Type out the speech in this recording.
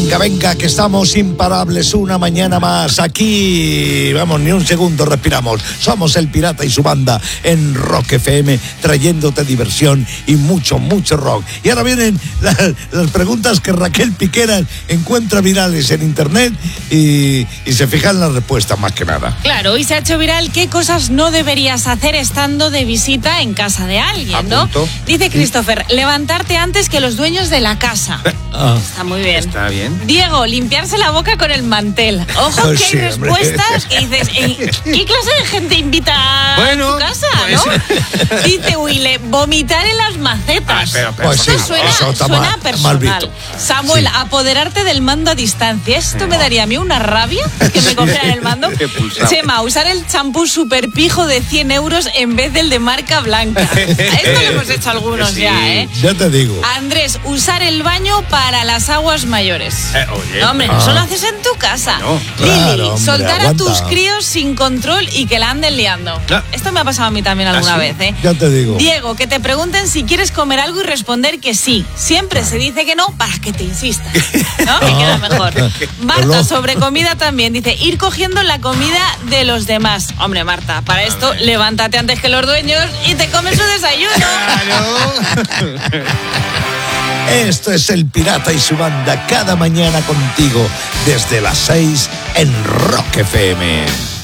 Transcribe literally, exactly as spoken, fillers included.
Venga, venga, que estamos imparables una mañana más. Aquí, vamos, ni un segundo respiramos. Somos El Pirata y su banda en Rock F M, trayéndote diversión y mucho, mucho rock. Y ahora vienen las, las preguntas que Raquel Piqueras encuentra virales en internet y, y se fija en las respuestas más que nada. Claro, y se ha hecho viral qué cosas no deberías hacer estando de visita en casa de alguien, ¿no? Apunto. Dice Christopher, levantarte antes que los dueños de la casa. Ah. Está muy bien. Está bien. Diego, limpiarse la boca con el mantel. Ojo Pues que sí, hay hombre. respuestas que dices, "Eh, ¿qué clase de gente invita Bueno, a tu casa, pues. no?" Dice Wille, vomitar en las macetas. Ah, pero, pero, Pues Esto sí, suena, eso está suena mal- mal personal. visto. Samuel, Sí. apoderarte del mando a distancia. Esto me daría a mí una rabia que me cogieran el mando. Qué pulsado. Chema, usar el champú super pijo de cien euros en vez del de marca blanca. A esto lo hemos hecho algunos Sí. ya, ¿eh? Ya te digo. Andrés, usar el baño para las aguas mayores. Eh, oye. No, hombre, Ah. eso lo haces en tu casa. No. Lili, Claro, hombre, soltar aguanta. a tus críos sin control y que la anden liando. Ah. Esto me ha pasado a mí también alguna ¿Ah, sí? vez, ¿eh? Ya te digo. Diego, que te pregunten si quieres comer algo y responder que sí. Siempre se dice que no para que te insistas, ¿no? Que queda mejor. Marta, Pero- sobre comida también, dice, ir cogiendo la comida de los demás. Hombre, Marta, para esto, levántate antes que los dueños y te comes su desayuno. Claro. Esto es El Pirata y su banda cada mañana contigo desde las seis en Rock F M.